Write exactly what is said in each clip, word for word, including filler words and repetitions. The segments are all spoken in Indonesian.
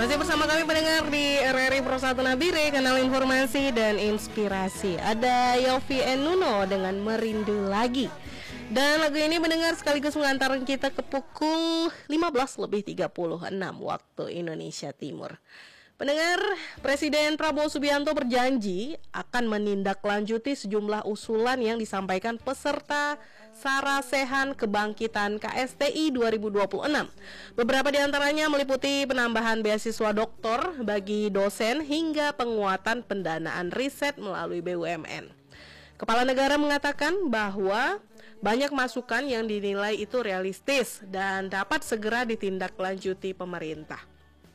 Masih bersama kami pendengar di R R I Pro satu Nabire, kanal informasi dan inspirasi. Ada Yofi and Nuno dengan Merindu Lagi. Dan lagu ini mendengar sekaligus mengantarkan kita ke pukul lima belas lebih tiga puluh enam waktu Indonesia Timur. Pendengar, Presiden Prabowo Subianto berjanji akan menindaklanjuti sejumlah usulan yang disampaikan peserta Sarasehan Kebangkitan K S T I dua ribu dua puluh enam. Beberapa di antaranya meliputi penambahan beasiswa doktor bagi dosen hingga penguatan pendanaan riset melalui B U M N. Kepala negara mengatakan bahwa banyak masukan yang dinilai itu realistis dan dapat segera ditindaklanjuti pemerintah.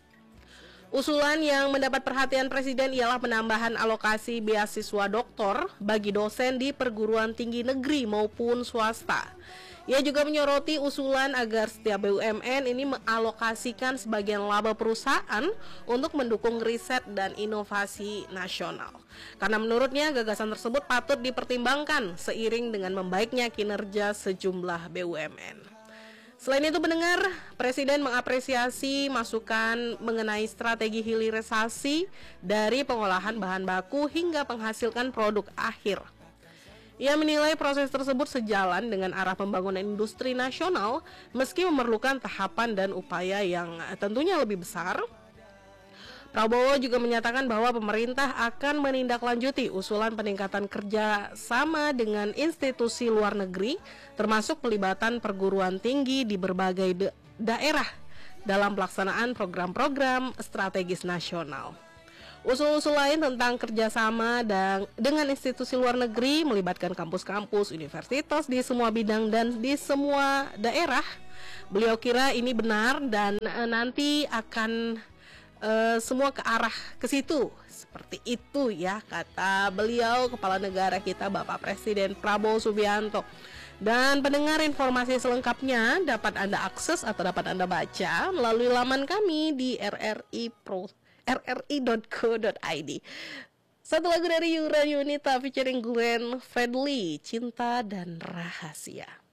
Usulan yang mendapat perhatian Presiden ialah penambahan alokasi beasiswa doktor bagi dosen di perguruan tinggi negeri maupun swasta. Ia juga menyoroti usulan agar setiap B U M N ini mengalokasikan sebagian laba perusahaan untuk mendukung riset dan inovasi nasional. Karena menurutnya gagasan tersebut patut dipertimbangkan seiring dengan membaiknya kinerja sejumlah B U M N. Selain itu pendengar, Presiden mengapresiasi masukan mengenai strategi hilirisasi dari pengolahan bahan baku hingga menghasilkan produk akhir. Ia menilai proses tersebut sejalan dengan arah pembangunan industri nasional meski memerlukan tahapan dan upaya yang tentunya lebih besar. Prabowo juga menyatakan bahwa pemerintah akan menindaklanjuti usulan peningkatan kerja sama dengan institusi luar negeri, termasuk pelibatan perguruan tinggi di berbagai da- daerah dalam pelaksanaan program-program strategis nasional. Usul-usul lain tentang kerjasama dan dengan institusi luar negeri melibatkan kampus-kampus, universitas di semua bidang dan di semua daerah. Beliau kira ini benar dan e, nanti akan Uh, semua ke arah ke situ. Seperti itu ya kata beliau, kepala negara kita Bapak Presiden Prabowo Subianto. Dan pendengar, informasi selengkapnya dapat Anda akses atau dapat Anda baca melalui laman kami di r r i pro r r i dot co dot i d. Satu lagu dari Yura Yunita featuring Glenn Fredly, Cinta dan Rahasia.